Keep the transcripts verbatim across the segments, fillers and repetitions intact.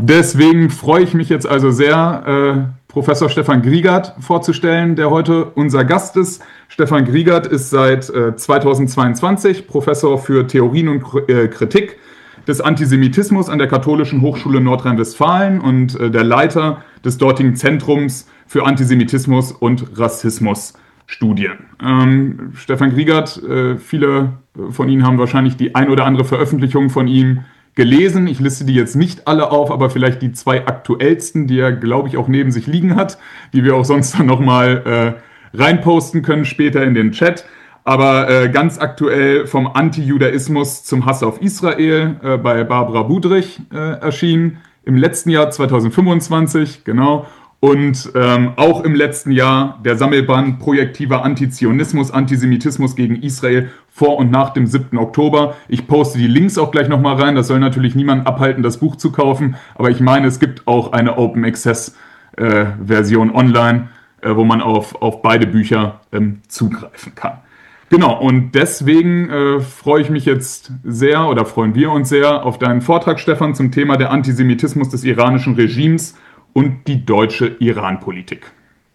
deswegen freue ich mich jetzt also sehr, äh, Professor Stefan Griegert vorzustellen, der heute unser Gast ist. Stefan Griegert ist seit äh, zweitausendzweiundzwanzig Professor für Theorien und äh, Kritik des Antisemitismus an der Katholischen Hochschule Nordrhein-Westfalen und äh, der Leiter des dortigen Zentrums für Antisemitismus und Rassismusstudien. Ähm, Stefan Griegert, äh, viele von Ihnen haben wahrscheinlich die ein oder andere Veröffentlichung von ihm gelesen. Ich liste die jetzt nicht alle auf, aber vielleicht die zwei aktuellsten, die er, glaube ich, auch neben sich liegen hat, die wir auch sonst dann nochmal äh, reinposten können später in den Chat. Aber äh, ganz aktuell vom Antijudaismus zum Hass auf Israel äh, bei Barbara Budrich äh, erschienen. Im letzten Jahr zweitausendfünfundzwanzig, genau. Und ähm, auch im letzten Jahr der Sammelband Projektiver Antizionismus, Antisemitismus gegen Israel vor und nach dem siebten Oktober. Ich poste die Links auch gleich nochmal rein. Das soll natürlich niemanden abhalten, das Buch zu kaufen. Aber ich meine, es gibt auch eine Open Access äh, Version online, äh, wo man auf, auf beide Bücher ähm, zugreifen kann. Genau, und deswegen äh, freue ich mich jetzt sehr, oder freuen wir uns sehr, auf deinen Vortrag, Stefan, zum Thema der Antisemitismus des iranischen Regimes und die deutsche Iran-Politik.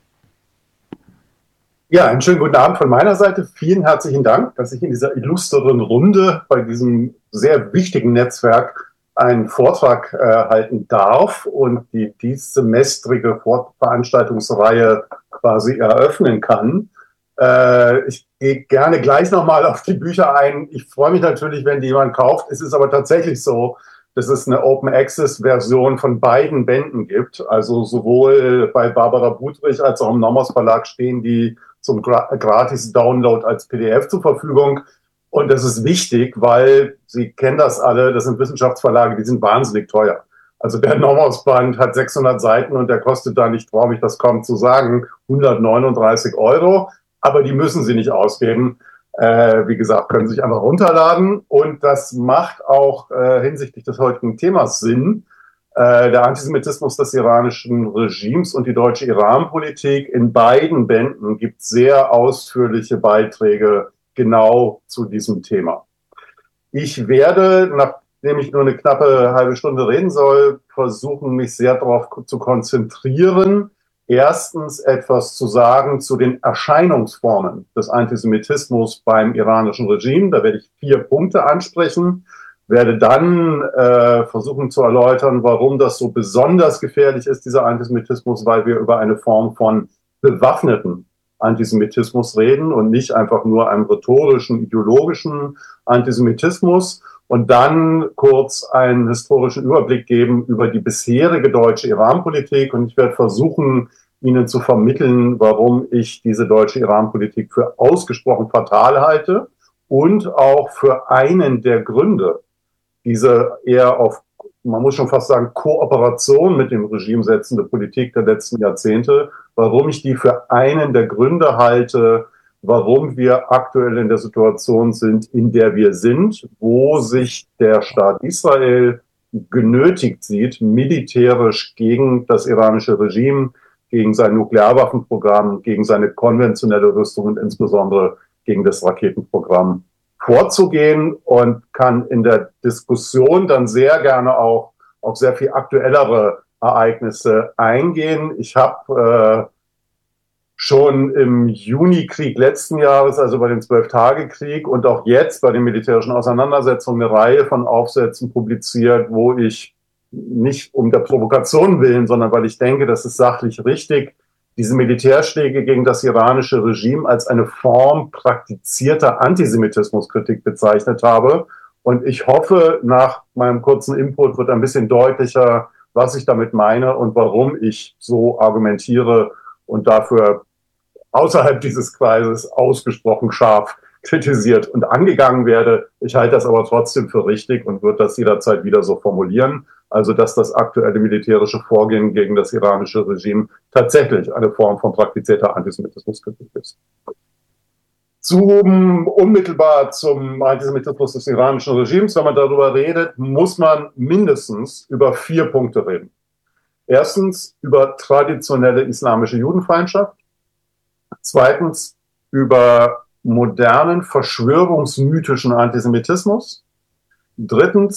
Ja, einen schönen guten Abend von meiner Seite. Vielen herzlichen Dank, dass ich in dieser illustren Runde bei diesem sehr wichtigen Netzwerk einen Vortrag äh, halten darf und die diessemestrige Veranstaltungsreihe quasi eröffnen kann. Äh, ich gehe gerne gleich nochmal auf die Bücher ein. Ich freue mich natürlich, wenn die jemand kauft. Es ist aber tatsächlich so, dass es eine Open-Access-Version von beiden Bänden gibt. Also sowohl bei Barbara Budrich als auch im Nomos Verlag stehen die zum Gratis-Download als P D F zur Verfügung. Und das ist wichtig, weil Sie kennen das alle, das sind Wissenschaftsverlage, die sind wahnsinnig teuer. Also der Nomos-Band hat sechshundert Seiten und der kostet dann, ich traue mich das kaum zu sagen, hundertneununddreißig Euro. Aber die müssen Sie nicht ausgeben. Äh, wie gesagt, können Sie sich einfach runterladen. Und das macht auch äh, hinsichtlich des heutigen Themas Sinn. Äh, der Antisemitismus des iranischen Regimes und die deutsche Iran-Politik. In beiden Bänden gibt es sehr ausführliche Beiträge genau zu diesem Thema. Ich werde, nachdem ich nur eine knappe halbe Stunde reden soll, versuchen, mich sehr darauf zu konzentrieren, erstens etwas zu sagen zu den Erscheinungsformen des Antisemitismus beim iranischen Regime. Da werde ich vier Punkte ansprechen, werde dann äh, versuchen zu erläutern, warum das so besonders gefährlich ist, dieser Antisemitismus, weil wir über eine Form von bewaffneten Antisemitismus reden und nicht einfach nur einem rhetorischen, ideologischen Antisemitismus. Und dann kurz einen historischen Überblick geben über die bisherige deutsche Iran-Politik. Und ich werde versuchen, Ihnen zu vermitteln, warum ich diese deutsche Iran-Politik für ausgesprochen fatal halte und auch für einen der Gründe, diese eher auf, man muss schon fast sagen, Kooperation mit dem Regime setzende Politik der letzten Jahrzehnte, warum ich die für einen der Gründe halte, warum wir aktuell in der Situation sind, in der wir sind, wo sich der Staat Israel genötigt sieht, militärisch gegen das iranische Regime, gegen sein Nuklearwaffenprogramm, gegen seine konventionelle Rüstung und insbesondere gegen das Raketenprogramm vorzugehen, und kann in der Diskussion dann sehr gerne auch auf sehr viel aktuellere Ereignisse eingehen. Ich habe äh, schon im Junikrieg letzten Jahres, also bei dem Zwölf-Tage-Krieg und auch jetzt bei den militärischen Auseinandersetzungen eine Reihe von Aufsätzen publiziert, wo ich nicht um der Provokation willen, sondern weil ich denke, das ist sachlich richtig, diese Militärschläge gegen das iranische Regime als eine Form praktizierter Antisemitismuskritik bezeichnet habe. Und ich hoffe, nach meinem kurzen Input wird ein bisschen deutlicher, was ich damit meine und warum ich so argumentiere und dafür außerhalb dieses Kreises ausgesprochen scharf kritisiert und angegangen werde. Ich halte das aber trotzdem für richtig und würde das jederzeit wieder so formulieren. Also, dass das aktuelle militärische Vorgehen gegen das iranische Regime tatsächlich eine Form von praktizierter Antisemitismuskritik ist. Zum, unmittelbar zum Antisemitismus des iranischen Regimes, wenn man darüber redet, muss man mindestens über vier Punkte reden. Erstens über traditionelle islamische Judenfeindschaft. Zweitens über modernen, verschwörungsmythischen Antisemitismus. Drittens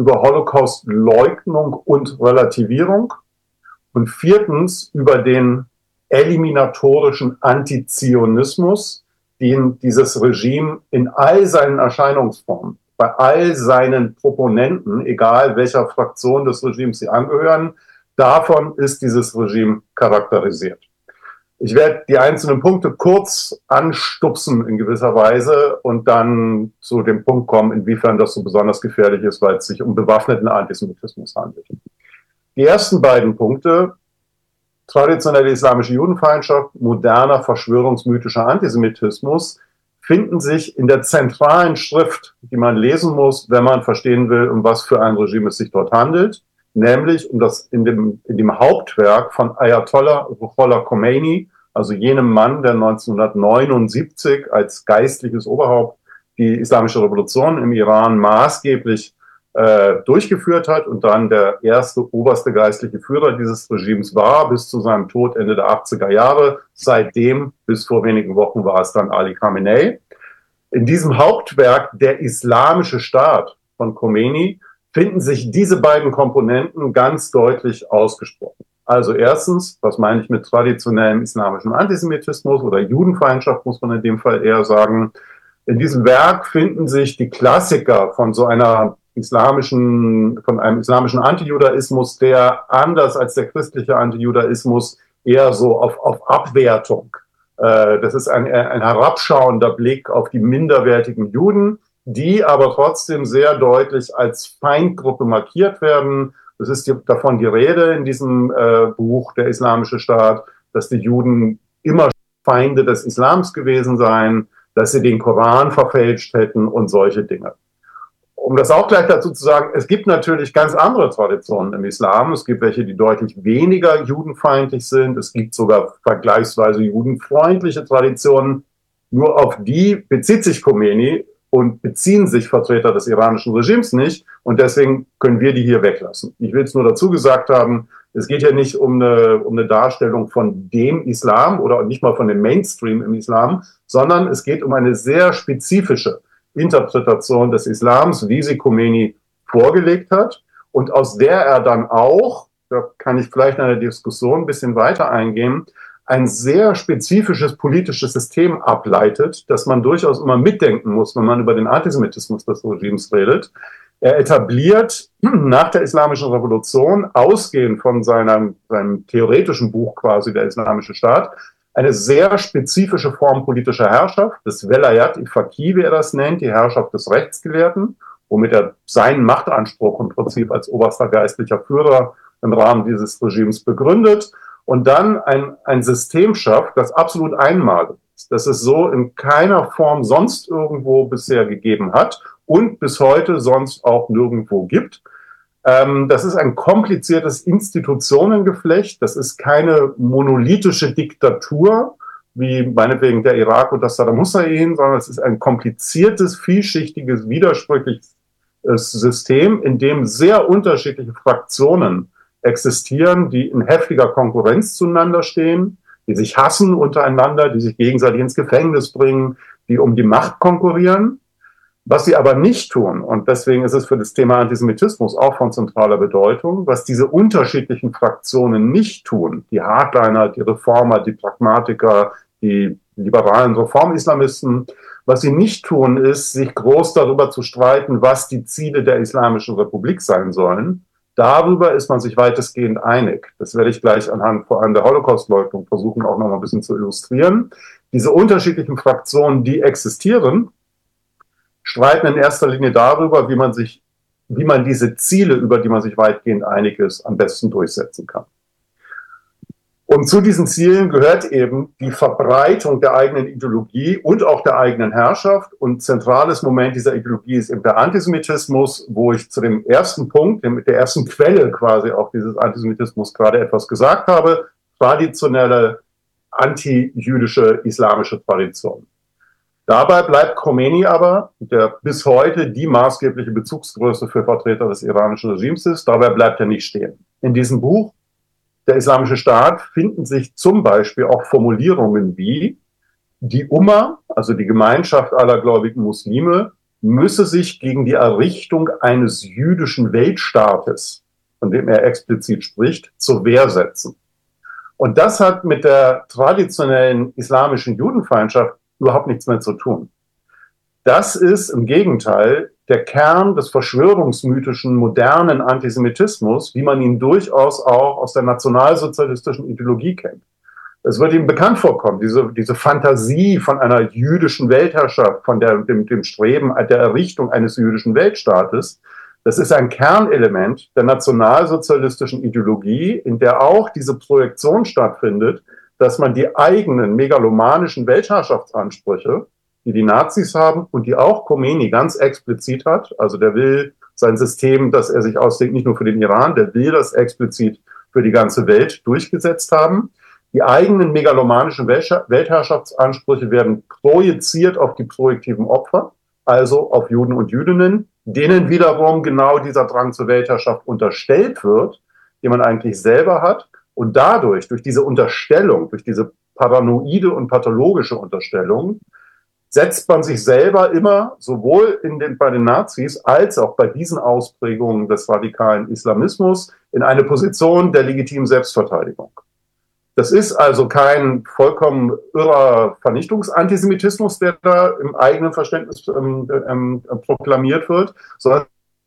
über Holocaust-Leugnung und Relativierung und viertens über den eliminatorischen Antizionismus, den dieses Regime in all seinen Erscheinungsformen, bei all seinen Proponenten, egal welcher Fraktion des Regimes sie angehören, davon ist dieses Regime charakterisiert. Ich werde die einzelnen Punkte kurz anstupsen in gewisser Weise und dann zu dem Punkt kommen, inwiefern das so besonders gefährlich ist, weil es sich um bewaffneten Antisemitismus handelt. Die ersten beiden Punkte, traditionelle islamische Judenfeindschaft, moderner verschwörungsmythischer Antisemitismus, finden sich in der zentralen Schrift, die man lesen muss, wenn man verstehen will, um was für ein Regime es sich dort handelt, nämlich um das in dem, in dem Hauptwerk von Ayatollah Ruhollah Khomeini, also jenem Mann, der neunzehnhundertneunundsiebzig als geistliches Oberhaupt die islamische Revolution im Iran maßgeblich äh, durchgeführt hat und dann der erste oberste geistliche Führer dieses Regimes war, bis zu seinem Tod Ende der achtziger Jahre. Seitdem, bis vor wenigen Wochen, war es dann Ali Khamenei. In diesem Hauptwerk, Der Islamische Staat von Khomeini, finden sich diese beiden Komponenten ganz deutlich ausgesprochen. Also erstens, was meine ich mit traditionellem islamischem Antisemitismus oder Judenfeindschaft, muss man in dem Fall eher sagen. In diesem Werk finden sich die Klassiker von so einer islamischen, von einem islamischen Antijudaismus, der anders als der christliche Antijudaismus eher so auf, auf Abwertung. Äh, das ist ein, ein herabschauender Blick auf die minderwertigen Juden, die aber trotzdem sehr deutlich als Feindgruppe markiert werden. Es ist die, davon die Rede in diesem äh, Buch, Der Islamische Staat, dass die Juden immer Feinde des Islams gewesen seien, dass sie den Koran verfälscht hätten und solche Dinge. Um das auch gleich dazu zu sagen, es gibt natürlich ganz andere Traditionen im Islam. Es gibt welche, die deutlich weniger judenfeindlich sind. Es gibt sogar vergleichsweise judenfreundliche Traditionen. Nur auf die bezieht sich Khomeini und beziehen sich Vertreter des iranischen Regimes nicht. Und deswegen können wir die hier weglassen. Ich will es nur dazu gesagt haben, es geht ja nicht um eine, um eine Darstellung von dem Islam oder nicht mal von dem Mainstream im Islam, sondern es geht um eine sehr spezifische Interpretation des Islams, wie sie Khomeini vorgelegt hat und aus der er dann auch, da kann ich vielleicht in der Diskussion ein bisschen weiter eingehen, ein sehr spezifisches politisches System ableitet, das man durchaus immer mitdenken muss, wenn man über den Antisemitismus des Regimes redet. Er etabliert nach der Islamischen Revolution, ausgehend von seinem, seinem theoretischen Buch quasi, der Islamische Staat, eine sehr spezifische Form politischer Herrschaft, das Velayat-i-Faqih, wie er das nennt, die Herrschaft des Rechtsgelehrten, womit er seinen Machtanspruch im Prinzip als oberster geistlicher Führer im Rahmen dieses Regimes begründet und dann ein, ein System schafft, das absolut einmalig ist, das es so in keiner Form sonst irgendwo bisher gegeben hat und bis heute sonst auch nirgendwo gibt. Das ist ein kompliziertes Institutionengeflecht. Das ist keine monolithische Diktatur, wie meinetwegen der Irak und das Saddam Hussein, sondern es ist ein kompliziertes, vielschichtiges, widersprüchliches System, in dem sehr unterschiedliche Fraktionen existieren, die in heftiger Konkurrenz zueinander stehen, die sich hassen untereinander, die sich gegenseitig ins Gefängnis bringen, die um die Macht konkurrieren. Was sie aber nicht tun, und deswegen ist es für das Thema Antisemitismus auch von zentraler Bedeutung, was diese unterschiedlichen Fraktionen nicht tun, die Hardliner, die Reformer, die Pragmatiker, die liberalen Reformislamisten, was sie nicht tun, ist, sich groß darüber zu streiten, was die Ziele der Islamischen Republik sein sollen. Darüber ist man sich weitestgehend einig. Das werde ich gleich anhand vor allem der Holocaust-Leugnung versuchen, auch noch mal ein bisschen zu illustrieren. Diese unterschiedlichen Fraktionen, die existieren, streiten in erster Linie darüber, wie man sich, wie man diese Ziele, über die man sich weitgehend einig ist, am besten durchsetzen kann. Und zu diesen Zielen gehört eben die Verbreitung der eigenen Ideologie und auch der eigenen Herrschaft. Und zentrales Moment dieser Ideologie ist eben der Antisemitismus, wo ich zu dem ersten Punkt, der ersten Quelle quasi auch dieses Antisemitismus gerade etwas gesagt habe, traditionelle antijüdische islamische Tradition. Dabei bleibt Khomeini aber, der bis heute die maßgebliche Bezugsgröße für Vertreter des iranischen Regimes ist, dabei bleibt er nicht stehen. In diesem Buch, Der Islamische Staat, finden sich zum Beispiel auch Formulierungen wie die Umma, also die Gemeinschaft aller gläubigen Muslime, müsse sich gegen die Errichtung eines jüdischen Weltstaates, von dem er explizit spricht, zur Wehr setzen. Und das hat mit der traditionellen islamischen Judenfeindschaft überhaupt nichts mehr zu tun. Das ist im Gegenteil der Kern des verschwörungsmythischen modernen Antisemitismus, wie man ihn durchaus auch aus der nationalsozialistischen Ideologie kennt. Es wird ihm bekannt vorkommen, diese, diese Fantasie von einer jüdischen Weltherrschaft, von der, dem, dem Streben der Errichtung eines jüdischen Weltstaates. Das ist ein Kernelement der nationalsozialistischen Ideologie, in der auch diese Projektion stattfindet, dass man die eigenen megalomanischen Weltherrschaftsansprüche, die die Nazis haben und die auch Khomeini ganz explizit hat, also der will sein System, das er sich ausdenkt, nicht nur für den Iran, der will das explizit für die ganze Welt durchgesetzt haben. Die eigenen megalomanischen Weltherrschaftsansprüche werden projiziert auf die projektiven Opfer, also auf Juden und Jüdinnen, denen wiederum genau dieser Drang zur Weltherrschaft unterstellt wird, den man eigentlich selber hat. Und dadurch, durch diese Unterstellung, durch diese paranoide und pathologische Unterstellung, setzt man sich selber immer, sowohl in den, bei den Nazis als auch bei diesen Ausprägungen des radikalen Islamismus, in eine Position der legitimen Selbstverteidigung. Das ist also kein vollkommen irrer Vernichtungsantisemitismus, der da im eigenen Verständnis ähm, ähm, proklamiert wird, sondern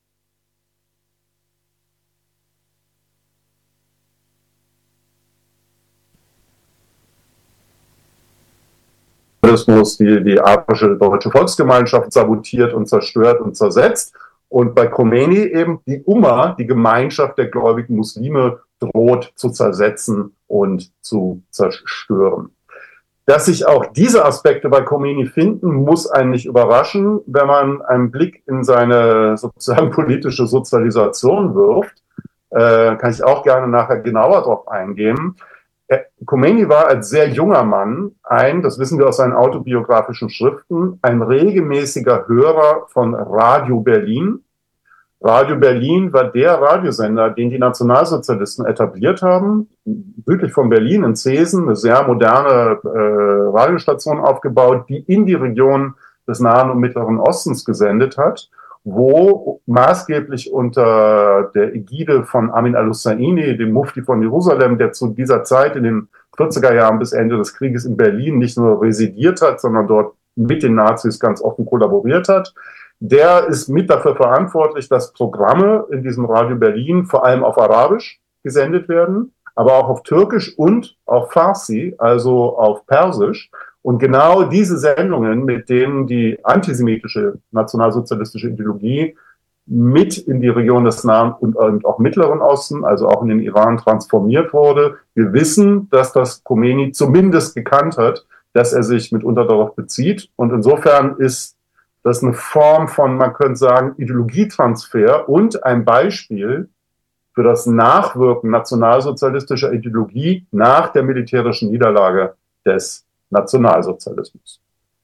die, die arabische deutsche Volksgemeinschaft sabotiert und zerstört und zersetzt. Und bei Khomeini eben die Umma, die Gemeinschaft der gläubigen Muslime, droht zu zersetzen und zu zerstören. Dass sich auch diese Aspekte bei Khomeini finden, muss einen nicht überraschen, wenn man einen Blick in seine sozusagen politische Sozialisation wirft. Äh, kann ich auch gerne nachher genauer darauf eingehen. Khomeini war als sehr junger Mann ein, das wissen wir aus seinen autobiografischen Schriften, ein regelmäßiger Hörer von Radio Berlin. Radio Berlin war der Radiosender, den die Nationalsozialisten etabliert haben, südlich von Berlin in Zeesen, eine sehr moderne äh, Radiostation aufgebaut, die in die Region des Nahen und Mittleren Ostens gesendet hat, wo maßgeblich unter der Ägide von Amin al-Husseini, dem Mufti von Jerusalem, der zu dieser Zeit in den vierziger Jahren bis Ende des Krieges in Berlin nicht nur residiert hat, sondern dort mit den Nazis ganz offen kollaboriert hat. Der ist mit dafür verantwortlich, dass Programme in diesem Radio Berlin vor allem auf Arabisch gesendet werden, aber auch auf Türkisch und auf Farsi, also auf Persisch. Und genau diese Sendungen, mit denen die antisemitische nationalsozialistische Ideologie mit in die Region des Nahen und auch Mittleren Osten, also auch in den Iran, transformiert wurde. Wir wissen, dass das Khomeini zumindest gekannt hat, dass er sich mitunter darauf bezieht. Und insofern ist das eine Form von, man könnte sagen, Ideologietransfer und ein Beispiel für das Nachwirken nationalsozialistischer Ideologie nach der militärischen Niederlage des Nationalsozialismus.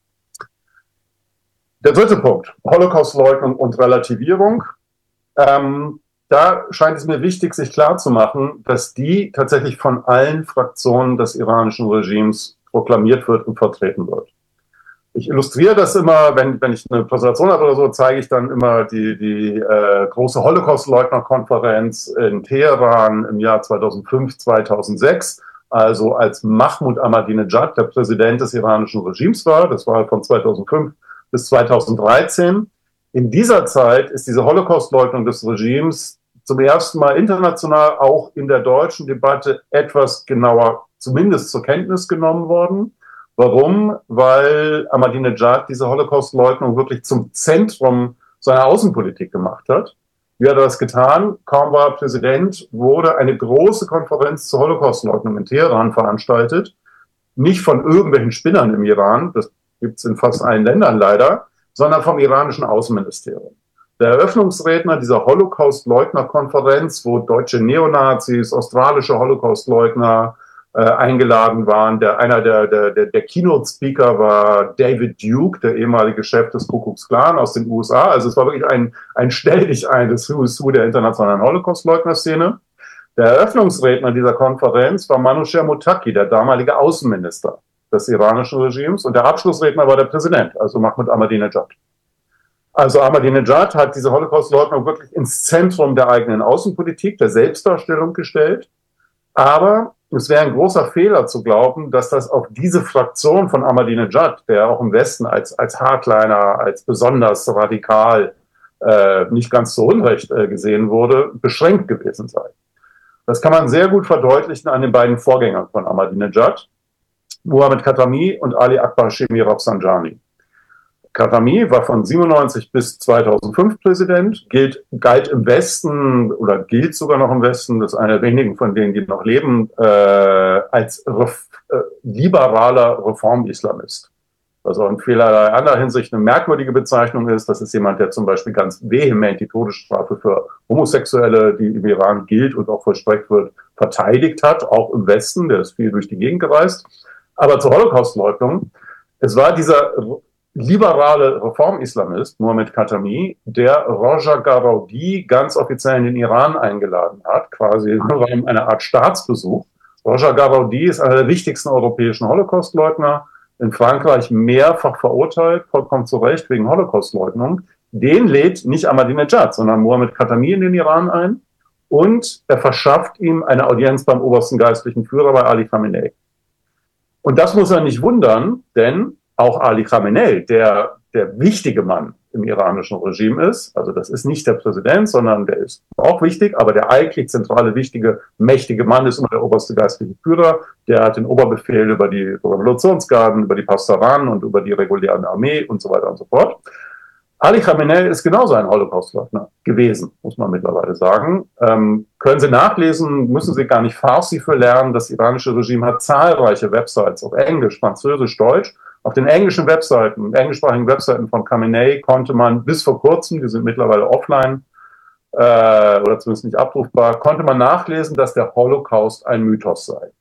Der dritte Punkt, Holocaustleugnung und Relativierung. Ähm, da scheint es mir wichtig, sich klarzumachen, dass die tatsächlich von allen Fraktionen des iranischen Regimes proklamiert wird und vertreten wird. Ich illustriere das immer, wenn, wenn ich eine Präsentation habe oder so, zeige ich dann immer die, die äh, große Holocaustleugner-Konferenz in Teheran im Jahr zweitausendfünf, zweitausendsechs. Also als Mahmoud Ahmadinejad der Präsident des iranischen Regimes war, das war von zweitausendfünf bis zweitausenddreizehn. In dieser Zeit ist diese Holocaustleugnung des Regimes zum ersten Mal international auch in der deutschen Debatte etwas genauer, zumindest zur Kenntnis genommen worden. Warum? Weil Ahmadinejad diese Holocaustleugnung wirklich zum Zentrum seiner Außenpolitik gemacht hat. Wie hat er das getan? Kaum war er Präsident, wurde eine große Konferenz zur Holocaustleugnung in Teheran veranstaltet. Nicht von irgendwelchen Spinnern im Iran, das gibt es in fast allen Ländern leider, sondern vom iranischen Außenministerium. Der Eröffnungsredner dieser Holocaustleugner-Konferenz, wo deutsche Neonazis, australische Holocaustleugner äh, eingeladen waren, der, einer der, der, der, der Keynote-Speaker war David Duke, der ehemalige Chef des Ku Klux Klan aus den U S A. Also es war wirklich ein, ein Stelldichein des Who is Who der internationalen Holocaustleugner-Szene. Der Eröffnungsredner dieser Konferenz war Manouchehr Mottaki, der damalige Außenminister des iranischen Regimes. Und der Abschlussredner war der Präsident, also Mahmoud Ahmadinejad. Also Ahmadinejad hat diese Holocaust-Leugnung wirklich ins Zentrum der eigenen Außenpolitik, der Selbstdarstellung gestellt. Aber es wäre ein großer Fehler zu glauben, dass das auf diese Fraktion von Ahmadinejad, der auch im Westen als, als Hardliner, als besonders radikal, äh, nicht ganz zu Unrecht äh, gesehen wurde, beschränkt gewesen sei. Das kann man sehr gut verdeutlichen an den beiden Vorgängern von Ahmadinejad, Mohammad Khatami und Ali Akbar Hashemi Rafsanjani. Khatami war von siebenundneunzig bis zweitausendfünf Präsident, gilt, galt im Westen oder gilt sogar noch im Westen, das ist einer der wenigen von denen, die noch leben, äh, als ref, äh, liberaler Reformislamist. Was auch in vielerlei anderer Hinsicht eine merkwürdige Bezeichnung ist. Das ist jemand, der zum Beispiel ganz vehement die Todesstrafe für Homosexuelle, die im Iran gilt und auch vollstreckt wird, verteidigt hat, auch im Westen, der ist viel durch die Gegend gereist. Aber zur Holocaustleugnung, es war dieser liberale Reformislamist, Mohammad Khatami, der Roja Garaudi ganz offiziell in den Iran eingeladen hat, quasi im Rahmen einer Art Staatsbesuch. Roja Garaudi ist einer der wichtigsten europäischen Holocaustleugner, in Frankreich mehrfach verurteilt, vollkommen zu Recht, wegen Holocaustleugnung. Den lädt nicht Ahmadinejad, sondern Mohammad Khatami in den Iran ein und er verschafft ihm eine Audienz beim obersten geistlichen Führer, bei Ali Khamenei. Und das muss er nicht wundern, denn auch Ali Khamenei, der der wichtige Mann im iranischen Regime ist, also das ist nicht der Präsident, sondern der ist auch wichtig, aber der eigentlich zentrale, wichtige, mächtige Mann ist immer der oberste geistliche Führer, der hat den Oberbefehl über die Revolutionsgarden, über die Pastoranen und über die reguläre Armee und so weiter und so fort. Ali Khamenei ist genauso ein Holocaustleugner gewesen, muss man mittlerweile sagen. Ähm, können Sie nachlesen, müssen Sie gar nicht Farsi für lernen. Das iranische Regime hat zahlreiche Websites auf Englisch, Französisch, Deutsch. Auf den englischen Webseiten, englischsprachigen Webseiten von Khamenei konnte man bis vor kurzem, die sind mittlerweile offline äh, oder zumindest nicht abrufbar, konnte man nachlesen, dass der Holocaust ein Mythos sei.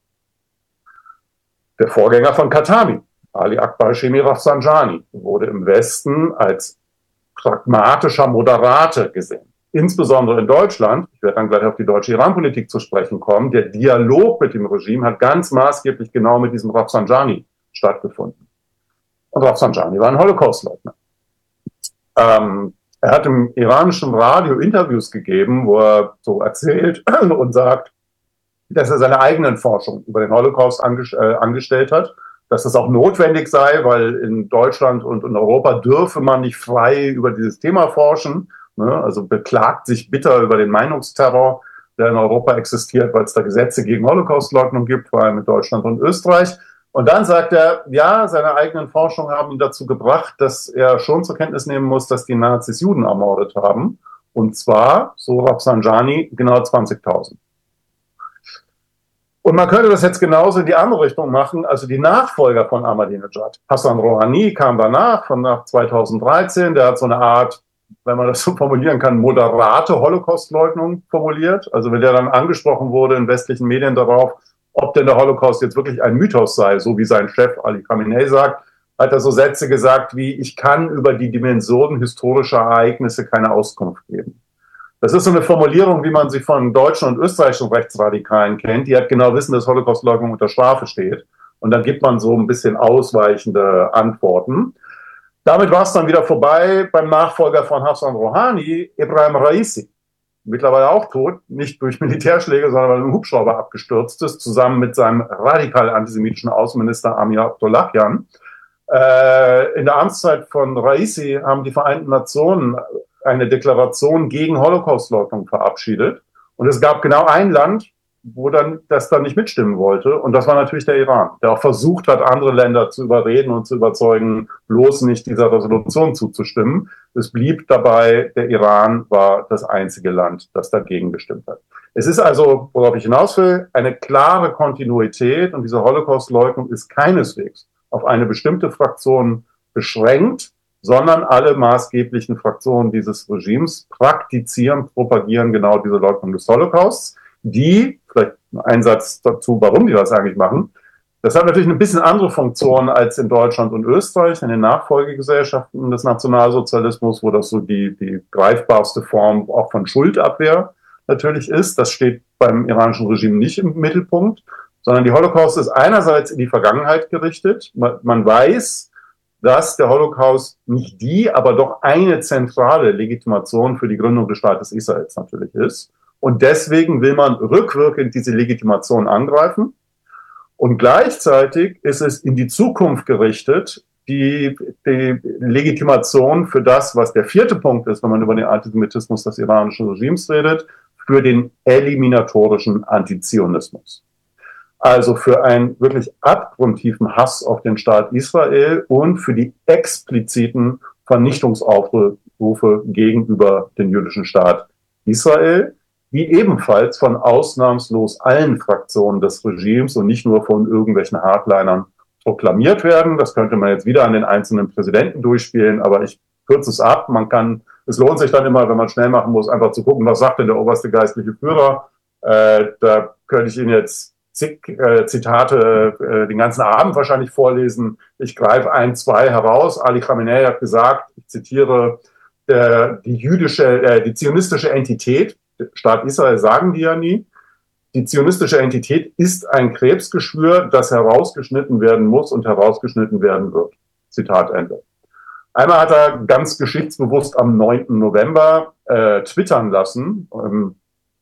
Der Vorgänger von Khatami, Ali Akbar Hashemi Rafsanjani, wurde im Westen als pragmatischer Moderate gesehen. Insbesondere in Deutschland, ich werde dann gleich auf die deutsche Iran-Politik zu sprechen kommen, der Dialog mit dem Regime hat ganz maßgeblich genau mit diesem Rafsanjani stattgefunden. Und Rafsanjani war ein Holocaustleugner. Ähm, er hat im iranischen Radio Interviews gegeben, wo er so erzählt und sagt, dass er seine eigenen Forschungen über den Holocaust angest äh, angestellt hat, dass das auch notwendig sei, weil in Deutschland und in Europa dürfe man nicht frei über dieses Thema forschen. Ne? Also beklagt sich bitter über den Meinungsterror, der in Europa existiert, weil es da Gesetze gegen Holocaustleugnung gibt, vor allem in Deutschland und Österreich. Und dann sagt er, ja, seine eigenen Forschungen haben ihn dazu gebracht, dass er schon zur Kenntnis nehmen muss, dass die Nazis Juden ermordet haben. Und zwar, so Rafsanjani, genau zwanzigtausend. Und man könnte das jetzt genauso in die andere Richtung machen, also die Nachfolger von Ahmadinejad. Hassan Rouhani kam danach, von nach zweitausenddreizehn, der hat so eine Art, wenn man das so formulieren kann, moderate Holocaustleugnung formuliert. Also wenn der dann angesprochen wurde in westlichen Medien darauf, ob denn der Holocaust jetzt wirklich ein Mythos sei, so wie sein Chef Ali Khamenei sagt, hat er so Sätze gesagt wie, ich kann über die Dimensionen historischer Ereignisse keine Auskunft geben. Das ist so eine Formulierung, wie man sie von deutschen und österreichischen Rechtsradikalen kennt, die halt genau wissen, dass Holocaustleugnung unter Strafe steht. Und dann gibt man so ein bisschen ausweichende Antworten. Damit war es dann wieder vorbei beim Nachfolger von Hassan Rouhani, Ebrahim Raisi. Mittlerweile auch tot, nicht durch Militärschläge, sondern weil ein Hubschrauber abgestürzt ist, zusammen mit seinem radikal antisemitischen Außenminister Amir Abdollahian. Äh, in der Amtszeit von Raisi haben die Vereinten Nationen eine Deklaration gegen Holocaustleugnung verabschiedet. Und es gab genau ein Land, wo dann das dann nicht mitstimmen wollte. Und das war natürlich der Iran, der auch versucht hat, andere Länder zu überreden und zu überzeugen, bloß nicht dieser Resolution zuzustimmen. Es blieb dabei, der Iran war das einzige Land, das dagegen gestimmt hat. Es ist also, worauf ich hinaus will, eine klare Kontinuität und diese Holocaustleugnung ist keineswegs auf eine bestimmte Fraktion beschränkt, sondern alle maßgeblichen Fraktionen dieses Regimes praktizieren, propagieren genau diese Leugnung des Holocausts, die, vielleicht ein Satz dazu, warum die das eigentlich machen, das hat natürlich eine bisschen andere Funktion als in Deutschland und Österreich, in den Nachfolgegesellschaften des Nationalsozialismus, wo das so die, die greifbarste Form auch von Schuldabwehr natürlich ist. Das steht beim iranischen Regime nicht im Mittelpunkt, sondern die Holocaust ist einerseits in die Vergangenheit gerichtet. Man, man weiß, dass der Holocaust nicht die, aber doch eine zentrale Legitimation für die Gründung des Staates Israels natürlich ist. Und deswegen will man rückwirkend diese Legitimation angreifen. Und gleichzeitig ist es in die Zukunft gerichtet, die, die Legitimation für das, was der vierte Punkt ist, wenn man über den Antisemitismus des iranischen Regimes redet, für den eliminatorischen Antizionismus. Also für einen wirklich abgrundtiefen Hass auf den Staat Israel und für die expliziten Vernichtungsaufrufe gegenüber dem jüdischen Staat Israel, die ebenfalls von ausnahmslos allen Fraktionen des Regimes und nicht nur von irgendwelchen Hardlinern proklamiert werden. Das könnte man jetzt wieder an den einzelnen Präsidenten durchspielen, aber ich kürze es ab. Man kann, es lohnt sich dann immer, wenn man schnell machen muss, einfach zu gucken, was sagt denn der oberste geistliche Führer. Äh, da könnte ich Ihnen jetzt zig äh, Zitate äh, den ganzen Abend wahrscheinlich vorlesen. Ich greife ein, zwei heraus. Ali Khamenei hat gesagt, ich zitiere, äh, die jüdische, äh, die zionistische Entität, Staat Israel sagen die ja nie, die zionistische Entität ist ein Krebsgeschwür, das herausgeschnitten werden muss und herausgeschnitten werden wird. Zitat Ende. Einmal hat er ganz geschichtsbewusst am neunten November äh, twittern lassen, ähm,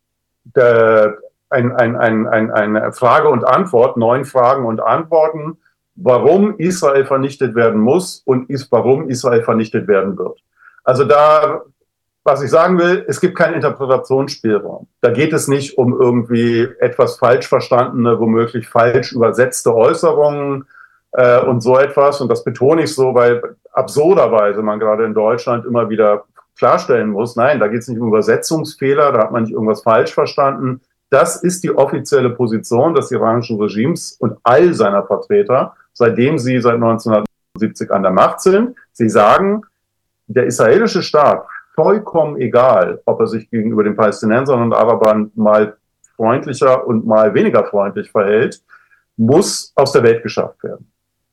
der, ein, ein, ein, ein, eine Frage und Antwort, neun Fragen und Antworten, warum Israel vernichtet werden muss und ist, warum Israel vernichtet werden wird. Also da, was ich sagen will, es gibt keinen Interpretationsspielraum. Da geht es nicht um irgendwie etwas falsch verstandene, womöglich falsch übersetzte Äußerungen äh, und so etwas. Und das betone ich so, weil absurderweise man gerade in Deutschland immer wieder klarstellen muss, nein, da geht es nicht um Übersetzungsfehler, da hat man nicht irgendwas falsch verstanden. Das ist die offizielle Position des iranischen Regimes und all seiner Vertreter, seitdem sie seit neunzehnhundertsiebzig an der Macht sind. Sie sagen, der israelische Staat, vollkommen egal, ob er sich gegenüber den Palästinensern und Arabern mal freundlicher und mal weniger freundlich verhält, muss aus der Welt geschafft werden.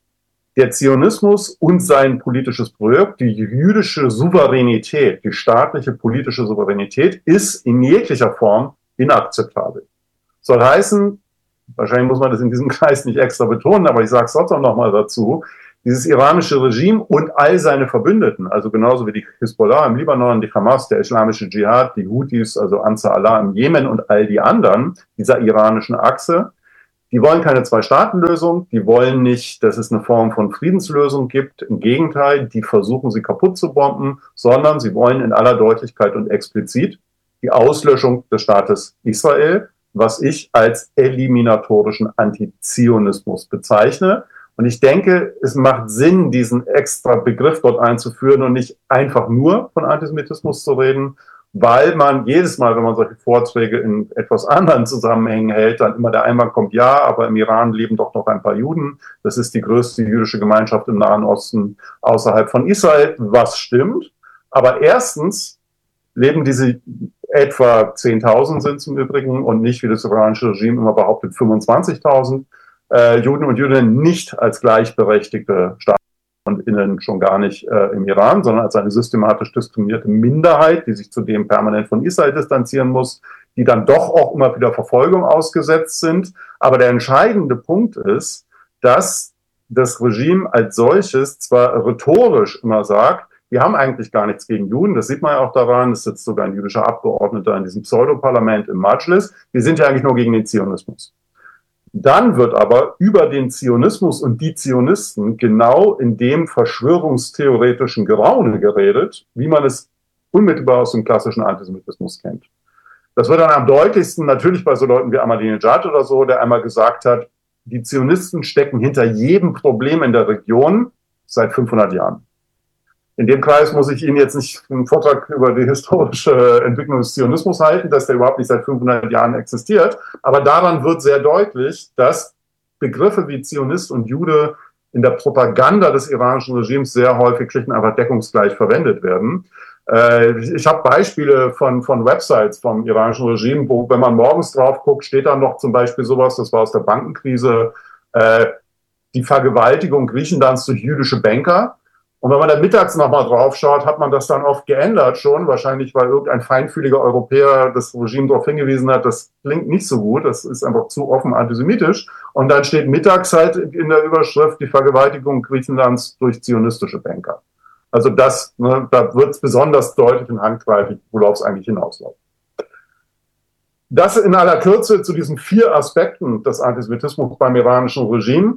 Der Zionismus und sein politisches Projekt, die jüdische Souveränität, die staatliche politische Souveränität, ist in jeglicher Form inakzeptabel. Soll heißen, wahrscheinlich muss man das in diesem Kreis nicht extra betonen, aber ich sage es trotzdem nochmal dazu, dieses iranische Regime und all seine Verbündeten, also genauso wie die Hisbollah im Libanon, die Hamas, der islamische Dschihad, die Houthis, also Ansar Allah im Jemen und all die anderen dieser iranischen Achse, die wollen keine Zwei-Staaten-Lösung, die wollen nicht, dass es eine Form von Friedenslösung gibt. Im Gegenteil, die versuchen, sie kaputt zu bomben, sondern sie wollen in aller Deutlichkeit und explizit die Auslöschung des Staates Israel, was ich als eliminatorischen Antizionismus bezeichne. Und ich denke, es macht Sinn, diesen extra Begriff dort einzuführen und nicht einfach nur von Antisemitismus zu reden, weil man jedes Mal, wenn man solche Vorträge in etwas anderen Zusammenhängen hält, dann immer der Einwand kommt, ja, aber im Iran leben doch noch ein paar Juden. Das ist die größte jüdische Gemeinschaft im Nahen Osten außerhalb von Israel, was stimmt. Aber erstens leben diese etwa zehntausend sind es im Übrigen und nicht, wie das iranische Regime immer behauptet, fünfundzwanzigtausend äh, Juden und Jüdinnen nicht als gleichberechtigte Staaten und innen schon gar nicht äh, im Iran, sondern als eine systematisch diskriminierte Minderheit, die sich zudem permanent von Israel distanzieren muss, die dann doch auch immer wieder Verfolgung ausgesetzt sind. Aber der entscheidende Punkt ist, dass das Regime als solches zwar rhetorisch immer sagt, wir haben eigentlich gar nichts gegen Juden, das sieht man ja auch daran, es sitzt sogar ein jüdischer Abgeordneter in diesem Pseudoparlament im Majlis, wir sind ja eigentlich nur gegen den Zionismus. Dann wird aber über den Zionismus und die Zionisten genau in dem verschwörungstheoretischen Geraune geredet, wie man es unmittelbar aus dem klassischen Antisemitismus kennt. Das wird dann am deutlichsten natürlich bei so Leuten wie Ahmadinejad oder so, der einmal gesagt hat, die Zionisten stecken hinter jedem Problem in der Region seit fünfhundert Jahren. In dem Kreis muss ich Ihnen jetzt nicht einen Vortrag über die historische Entwicklung des Zionismus halten, dass der überhaupt nicht seit fünfhundert Jahren existiert. Aber daran wird sehr deutlich, dass Begriffe wie Zionist und Jude in der Propaganda des iranischen Regimes sehr häufig schlicht und einfach deckungsgleich verwendet werden. Ich habe Beispiele von, von Websites vom iranischen Regime, wo, wenn man morgens drauf guckt, steht da noch zum Beispiel sowas, das war aus der Bankenkrise, die Vergewaltigung Griechenlands durch jüdische Banker. Und wenn man dann mittags nochmal drauf schaut, hat man das dann oft geändert schon, wahrscheinlich weil irgendein feinfühliger Europäer das Regime darauf hingewiesen hat, das klingt nicht so gut, das ist einfach zu offen antisemitisch. Und dann steht mittags halt in der Überschrift die Vergewaltigung Griechenlands durch zionistische Banker. Also das, ne, da wird es besonders deutlich und handgreiflich, worauf es eigentlich hinausläuft. Das in aller Kürze zu diesen vier Aspekten des Antisemitismus beim iranischen Regime.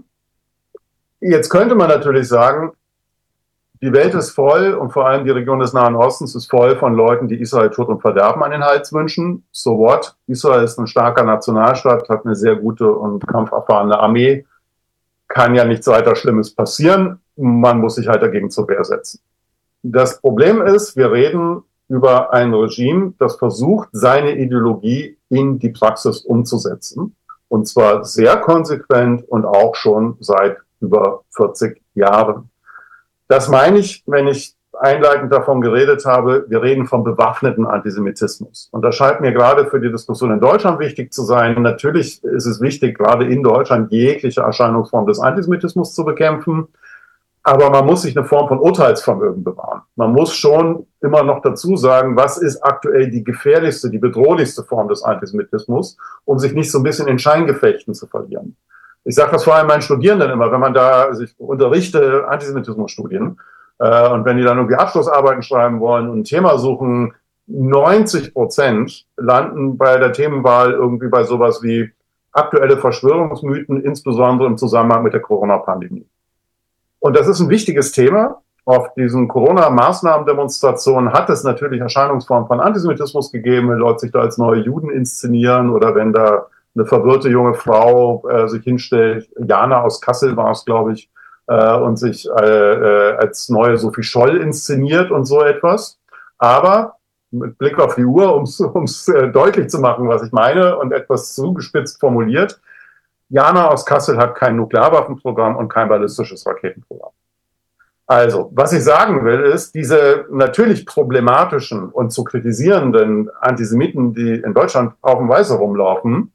Jetzt könnte man natürlich sagen, die Welt ist voll und vor allem die Region des Nahen Ostens ist voll von Leuten, die Israel Tod und Verderben an den Hals wünschen. So what? Israel ist ein starker Nationalstaat, hat eine sehr gute und kampferfahrene Armee. Kann ja nichts weiter Schlimmes passieren. Man muss sich halt dagegen zur Wehr setzen. Das Problem ist, wir reden über ein Regime, das versucht, seine Ideologie in die Praxis umzusetzen. Und zwar sehr konsequent und auch schon seit über vierzig Jahren. Das meine ich, wenn ich einleitend davon geredet habe, wir reden vom bewaffneten Antisemitismus. Und das scheint mir gerade für die Diskussion in Deutschland wichtig zu sein. Natürlich ist es wichtig, gerade in Deutschland jegliche Erscheinungsform des Antisemitismus zu bekämpfen. Aber man muss sich eine Form von Urteilsvermögen bewahren. Man muss schon immer noch dazu sagen, was ist aktuell die gefährlichste, die bedrohlichste Form des Antisemitismus, um sich nicht so ein bisschen in Scheingefechten zu verlieren. Ich sage das vor allem meinen Studierenden immer, wenn man da, also ich unterrichte Antisemitismusstudien, äh, und wenn die dann irgendwie Abschlussarbeiten schreiben wollen und ein Thema suchen, neunzig Prozent landen bei der Themenwahl irgendwie bei sowas wie aktuelle Verschwörungsmythen, insbesondere im Zusammenhang mit der Corona-Pandemie. Und das ist ein wichtiges Thema. Auf diesen Corona-Maßnahmen-Demonstrationen hat es natürlich Erscheinungsformen von Antisemitismus gegeben, wenn Leute sich da als neue Juden inszenieren oder wenn da eine verwirrte junge Frau äh, sich hinstellt, Jana aus Kassel war es, glaube ich, äh, und sich äh, äh, als neue Sophie Scholl inszeniert und so etwas. Aber mit Blick auf die Uhr, um es äh, deutlich zu machen, was ich meine und etwas zugespitzt formuliert, Jana aus Kassel hat kein Nuklearwaffenprogramm und kein ballistisches Raketenprogramm. Also, was ich sagen will, ist, diese natürlich problematischen und zu kritisierenden Antisemiten, die in Deutschland auf dem Weiße rumlaufen,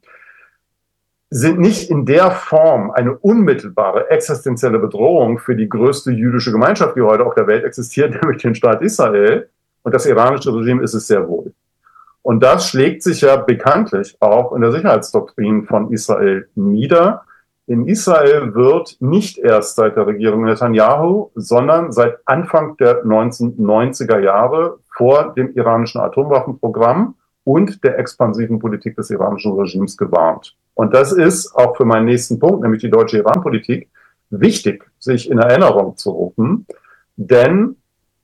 sind nicht in der Form eine unmittelbare existenzielle Bedrohung für die größte jüdische Gemeinschaft, die heute auf der Welt existiert, nämlich den Staat Israel. Und das iranische Regime ist es sehr wohl. Und das schlägt sich ja bekanntlich auch in der Sicherheitsdoktrin von Israel nieder. In Israel wird nicht erst seit der Regierung Netanyahu, sondern seit Anfang der neunzehnhundertneunziger Jahre vor dem iranischen Atomwaffenprogramm und der expansiven Politik des iranischen Regimes gewarnt. Und das ist auch für meinen nächsten Punkt, nämlich die deutsche Iran-Politik, wichtig, sich in Erinnerung zu rufen. Denn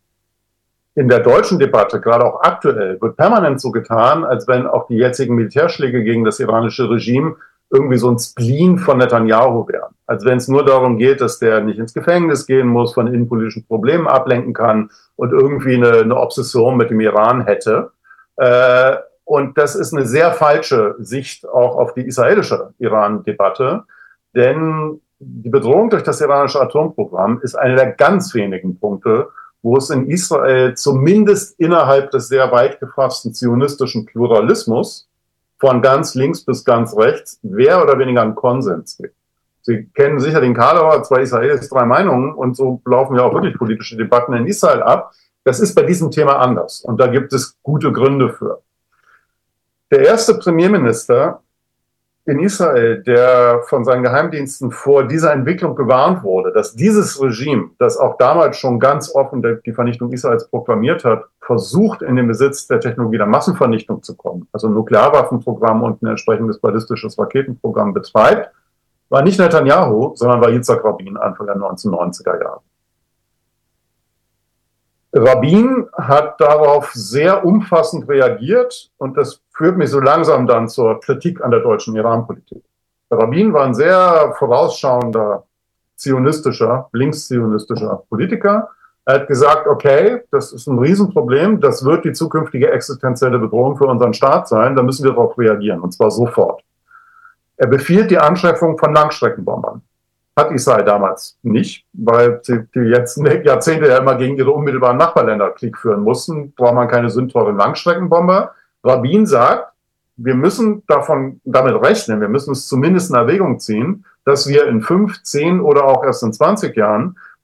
in der deutschen Debatte, gerade auch aktuell, wird permanent so getan, als wenn auch die jetzigen Militärschläge gegen das iranische Regime irgendwie so ein Spleen von Netanyahu wären. Als wenn es nur darum geht, dass der nicht ins Gefängnis gehen muss, von innenpolitischen Problemen ablenken kann und irgendwie eine, eine Obsession mit dem Iran hätte. Äh, und das ist eine sehr falsche Sicht auch auf die israelische Iran-Debatte, denn die Bedrohung durch das iranische Atomprogramm ist einer der ganz wenigen Punkte, wo es in Israel zumindest innerhalb des sehr weit gefassten zionistischen Pluralismus von ganz links bis ganz rechts mehr oder weniger einen Konsens gibt. Sie kennen sicher den Karlauer, zwei Israelis, drei Meinungen, und so laufen ja auch wirklich politische Debatten in Israel ab. Das ist bei diesem Thema anders und da gibt es gute Gründe für. Der erste Premierminister in Israel, der von seinen Geheimdiensten vor dieser Entwicklung gewarnt wurde, dass dieses Regime, das auch damals schon ganz offen die Vernichtung Israels proklamiert hat, versucht, in den Besitz der Technologie der Massenvernichtung zu kommen, also ein Nuklearwaffenprogramm und ein entsprechendes ballistisches Raketenprogramm betreibt, war nicht Netanyahu, sondern war Yitzhak Rabin Anfang der neunzehnhundertneunziger Jahre. Rabin hat darauf sehr umfassend reagiert und das führt mich so langsam dann zur Kritik an der deutschen Iran-Politik. Rabin war ein sehr vorausschauender, zionistischer, linkszionistischer Politiker. Er hat gesagt, okay, das ist ein Riesenproblem, das wird die zukünftige existenzielle Bedrohung für unseren Staat sein, da müssen wir darauf reagieren, und zwar sofort. Er befiehlt die Anschaffung von Langstreckenbombern. Hat Israel damals nicht, weil sie die jetzt Jahrzehnte ja immer gegen ihre unmittelbaren Nachbarländer Krieg führen mussten, braucht man keine sündteuren Langstreckenbomber. Rabin sagt, wir müssen davon, damit rechnen, wir müssen es zumindest in Erwägung ziehen, dass wir in fünf, zehn oder auch erst in zwanzig Jahren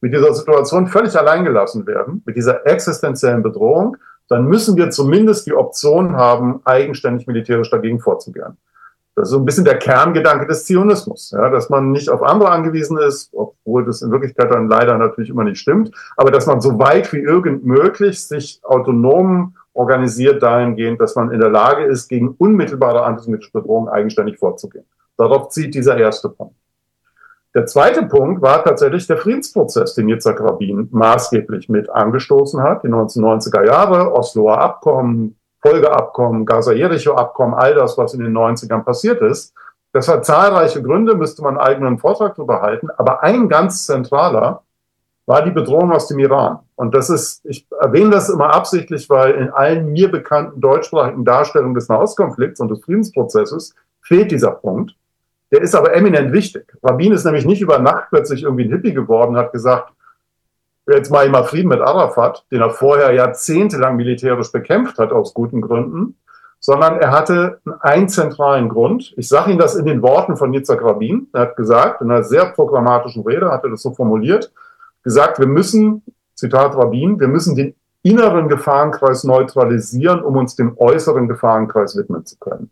mit dieser Situation völlig alleingelassen werden, mit dieser existenziellen Bedrohung, dann müssen wir zumindest die Option haben, eigenständig militärisch dagegen vorzugehen. Das ist so ein bisschen der Kerngedanke des Zionismus, ja, dass man nicht auf andere angewiesen ist, obwohl das in Wirklichkeit dann leider natürlich immer nicht stimmt, aber dass man so weit wie irgend möglich sich autonom organisiert dahingehend, dass man in der Lage ist, gegen unmittelbare antisemitische Bedrohungen eigenständig vorzugehen. Darauf zieht dieser erste Punkt. Der zweite Punkt war tatsächlich der Friedensprozess, den Yitzhak Rabin maßgeblich mit angestoßen hat, die neunzehnhundertneunziger Jahre, Osloer Abkommen, Folgeabkommen, Gaza-Jericho-Abkommen, all das, was in den neunzigern passiert ist. Das hat zahlreiche Gründe, müsste man einen eigenen Vortrag darüber halten, aber ein ganz zentraler war die Bedrohung aus dem Iran. Und das ist, ich erwähne das immer absichtlich, weil in allen mir bekannten deutschsprachigen Darstellungen des Nahostkonflikts und des Friedensprozesses fehlt dieser Punkt. Der ist aber eminent wichtig. Rabin ist nämlich nicht über Nacht plötzlich irgendwie ein Hippie geworden, hat gesagt, jetzt mache ich mal Frieden mit Arafat, den er vorher jahrzehntelang militärisch bekämpft hat, aus guten Gründen, sondern er hatte einen zentralen Grund. Ich sage Ihnen das in den Worten von Yitzhak Rabin. Er hat gesagt, in einer sehr programmatischen Rede, hat er das so formuliert, gesagt, wir müssen, Zitat Rabin, wir müssen den inneren Gefahrenkreis neutralisieren, um uns dem äußeren Gefahrenkreis widmen zu können.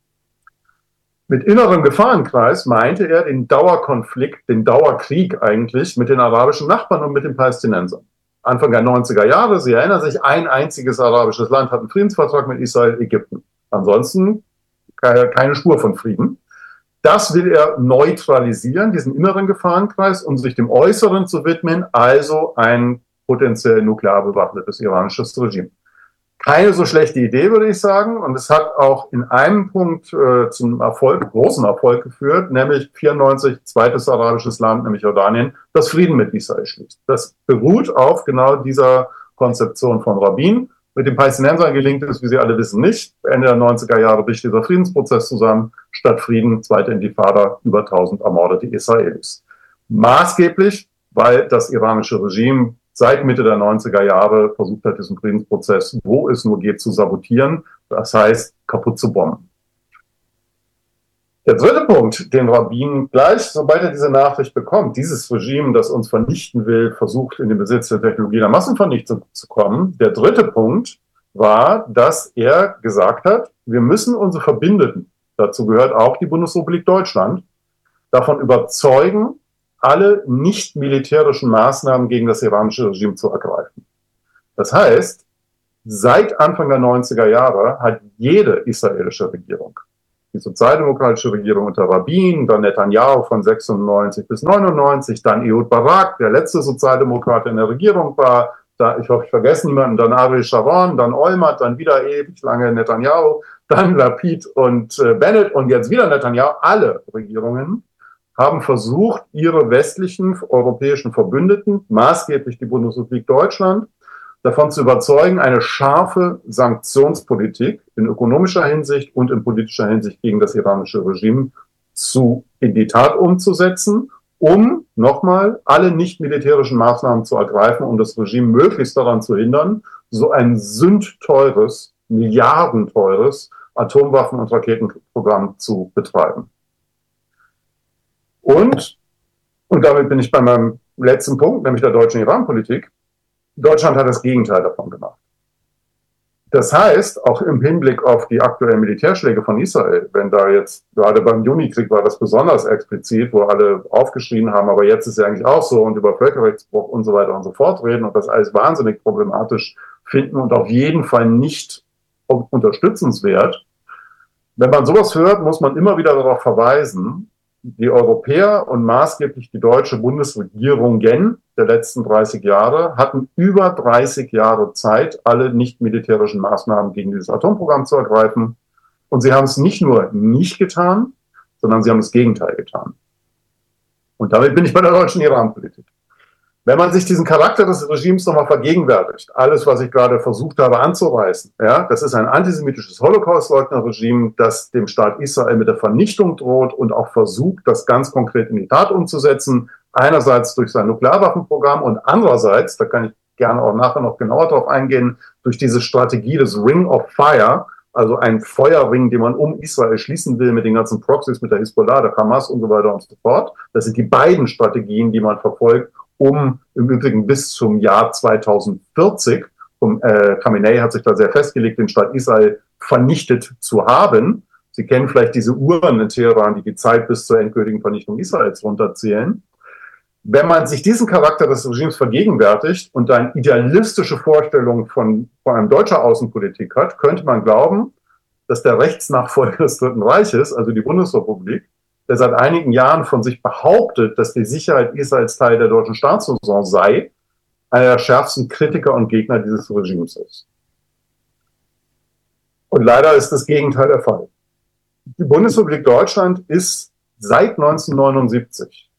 Mit innerem Gefahrenkreis meinte er den Dauerkonflikt, den Dauerkrieg eigentlich mit den arabischen Nachbarn und mit den Palästinensern. Anfang der neunziger Jahre, Sie erinnern sich, ein einziges arabisches Land hat einen Friedensvertrag mit Israel, Ägypten. Ansonsten keine Spur von Frieden. Das will er neutralisieren, diesen inneren Gefahrenkreis, um sich dem Äußeren zu widmen, also ein potenziell nuklear bewaffnetes iranisches Regime. Keine so schlechte Idee, würde ich sagen. Und es hat auch in einem Punkt äh, zum Erfolg, großen Erfolg geführt, nämlich vierundneunzig, zweites arabisches Land, nämlich Jordanien, das Frieden mit Israel schließt. Das beruht auf genau dieser Konzeption von Rabin. Mit den Palästinensern gelingt es, wie Sie alle wissen, nicht. Ende der neunziger Jahre bricht dieser Friedensprozess zusammen. Statt Frieden, zweite Intifada, über tausend ermordete Israelis. Maßgeblich, weil das iranische Regime seit Mitte der neunziger Jahre versucht hat, diesen Friedensprozess, wo es nur geht, zu sabotieren. Das heißt, kaputt zu bomben. Der dritte Punkt, den Rabin gleich, sobald er diese Nachricht bekommt, dieses Regime, das uns vernichten will, versucht, in den Besitz der Technologie der Massenvernichtung zu kommen. Der dritte Punkt war, dass er gesagt hat, wir müssen unsere Verbündeten, dazu gehört auch die Bundesrepublik Deutschland, davon überzeugen, alle nicht militärischen Maßnahmen gegen das iranische Regime zu ergreifen. Das heißt, seit Anfang der neunziger Jahre hat jede israelische Regierung, die sozialdemokratische Regierung unter Rabin, dann Netanyahu von sechsundneunzig bis neunundneunzig, dann Ehud Barak, der letzte Sozialdemokrat in der Regierung war, da, ich hoffe, ich vergesse niemanden, dann Ariel Sharon, dann Olmert, dann wieder ewig lange Netanyahu, dann Lapid und äh, Bennett und jetzt wieder Netanyahu, alle Regierungen haben versucht, ihre westlichen europäischen Verbündeten, maßgeblich die Bundesrepublik Deutschland, davon zu überzeugen, eine scharfe Sanktionspolitik in ökonomischer Hinsicht und in politischer Hinsicht gegen das iranische Regime zu, in die Tat umzusetzen, um nochmal alle nicht militärischen Maßnahmen zu ergreifen, um das Regime möglichst daran zu hindern, so ein sündteures, milliardenteures Atomwaffen- und Raketenprogramm zu betreiben. Und, und damit bin ich bei meinem letzten Punkt, nämlich der deutschen Iran-Politik. Deutschland hat das Gegenteil davon gemacht. Das heißt, auch im Hinblick auf die aktuellen Militärschläge von Israel, wenn da jetzt, gerade beim Junikrieg war das besonders explizit, wo alle aufgeschrien haben, aber jetzt ist ja eigentlich auch so und über Völkerrechtsbruch und so weiter und so fort reden und das alles wahnsinnig problematisch finden und auf jeden Fall nicht unterstützenswert. Wenn man sowas hört, muss man immer wieder darauf verweisen, die Europäer und maßgeblich die deutsche Bundesregierungen der letzten dreißig Jahre hatten über dreißig Jahre Zeit, alle nicht militärischen Maßnahmen gegen dieses Atomprogramm zu ergreifen. Und sie haben es nicht nur nicht getan, sondern sie haben das Gegenteil getan. Und damit bin ich bei der deutschen Iran-Politik. Wenn man sich diesen Charakter des Regimes nochmal vergegenwärtigt, alles, was ich gerade versucht habe anzureißen, ja, das ist ein antisemitisches Holocaust-Leugner-Regime, das dem Staat Israel mit der Vernichtung droht und auch versucht, das ganz konkret in die Tat umzusetzen. Einerseits durch sein Nuklearwaffenprogramm und andererseits, da kann ich gerne auch nachher noch genauer drauf eingehen, durch diese Strategie des Ring of Fire, also ein Feuerring, den man um Israel schließen will mit den ganzen Proxys, mit der Hisbollah, der Hamas und so weiter und so fort. Das sind die beiden Strategien, die man verfolgt, um im Übrigen bis zum Jahr zweitausendvierzig, um, äh, Khamenei hat sich da sehr festgelegt, den Staat Israel vernichtet zu haben. Sie kennen vielleicht diese Uhren in Teheran, die die Zeit bis zur endgültigen Vernichtung Israels runterzählen. Wenn man sich diesen Charakter des Regimes vergegenwärtigt und eine idealistische Vorstellung von vor allem deutscher Außenpolitik hat, könnte man glauben, dass der Rechtsnachfolger des Dritten Reiches, also die Bundesrepublik, der seit einigen Jahren von sich behauptet, dass die Sicherheit Israels Teil der deutschen Staatsräson sei, einer der schärfsten Kritiker und Gegner dieses Regimes ist. Und leider ist das Gegenteil der Fall. Die Bundesrepublik Deutschland ist seit neunzehnhundertneunundsiebzig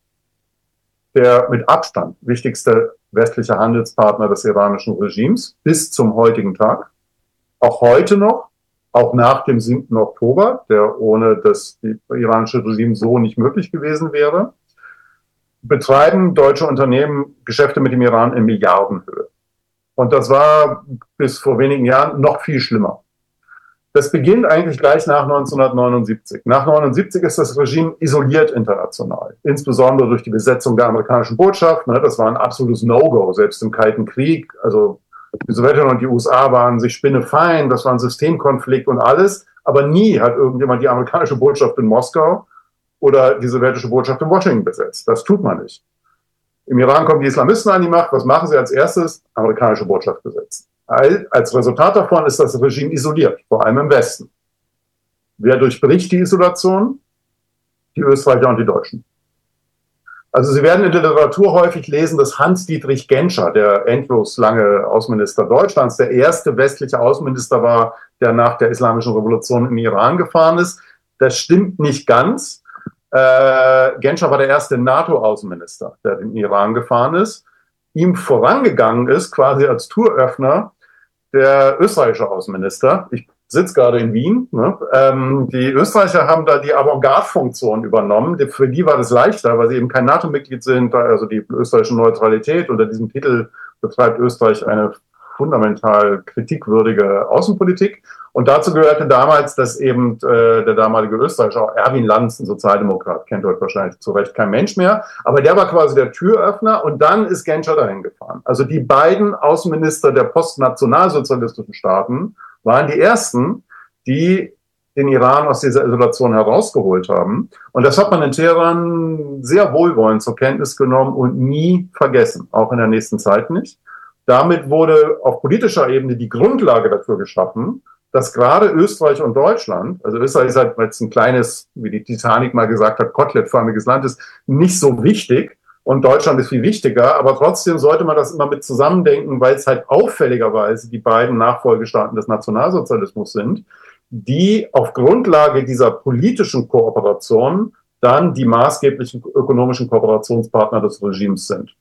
der mit Abstand wichtigste westliche Handelspartner des iranischen Regimes bis zum heutigen Tag. Auch heute noch, auch nach dem siebten Oktober, der ohne das iranische Regime so nicht möglich gewesen wäre, betreiben deutsche Unternehmen Geschäfte mit dem Iran in Milliardenhöhe. Und das war bis vor wenigen Jahren noch viel schlimmer. Das beginnt eigentlich gleich nach neunzehnhundertneunundsiebzig. Nach neunundsiebzig ist das Regime isoliert international, insbesondere durch die Besetzung der amerikanischen Botschaft. Das war ein absolutes No-Go, selbst im Kalten Krieg. Also die Sowjetunion und die U S A waren sich spinnefein, das war ein Systemkonflikt und alles. Aber nie hat irgendjemand die amerikanische Botschaft in Moskau oder die sowjetische Botschaft in Washington besetzt. Das tut man nicht. Im Iran kommen die Islamisten an die Macht. Was machen sie als erstes? Amerikanische Botschaft besetzen. Als Resultat davon ist das Regime isoliert, vor allem im Westen. Wer durchbricht die Isolation? Die Österreicher und die Deutschen. Also Sie werden in der Literatur häufig lesen, dass Hans-Dietrich Genscher, der endlos lange Außenminister Deutschlands, der erste westliche Außenminister war, der nach der Islamischen Revolution in den Iran gefahren ist. Das stimmt nicht ganz. Äh, Genscher war der erste NATO-Außenminister, der in den Iran gefahren ist. Ihm vorangegangen ist, quasi als Touröffner, der österreichische Außenminister. Ich sitze gerade in Wien. Ne? Ähm, die Österreicher haben da die Avantgarde-Funktion übernommen. Für die war das leichter, weil sie eben kein NATO-Mitglied sind. Also die österreichische Neutralität. Unter diesem Titel betreibt Österreich eine fundamental kritikwürdige Außenpolitik. Und dazu gehörte damals, dass eben äh, der damalige Österreicher, auch Erwin Lanz, ein Sozialdemokrat, kennt heute wahrscheinlich zu Recht kein Mensch mehr, aber der war quasi der Türöffner und dann ist Genscher dahin gefahren. Also die beiden Außenminister der postnationalsozialistischen Staaten waren die ersten, die den Iran aus dieser Isolation herausgeholt haben. Und das hat man in Teheran sehr wohlwollend zur Kenntnis genommen und nie vergessen, auch in der nächsten Zeit nicht. Damit wurde auf politischer Ebene die Grundlage dafür geschaffen, dass gerade Österreich und Deutschland, also Österreich ist halt jetzt ein kleines, wie die Titanic mal gesagt hat, kotelettförmiges Land ist, nicht so wichtig und Deutschland ist viel wichtiger, aber trotzdem sollte man das immer mit zusammendenken, weil es halt auffälligerweise die beiden Nachfolgestaaten des Nationalsozialismus sind, die auf Grundlage dieser politischen Kooperation dann die maßgeblichen ökonomischen Kooperationspartner des Regimes sind.